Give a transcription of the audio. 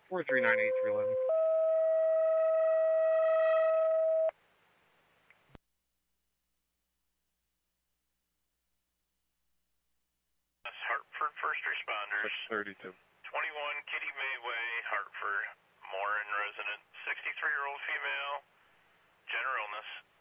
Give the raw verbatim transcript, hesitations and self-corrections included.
four three nine eight three eleven. Hartford First Responders. thirty-two. twenty-one Kitty May Way, Hartford. Morin resident, sixty-three-year-old female, general illness.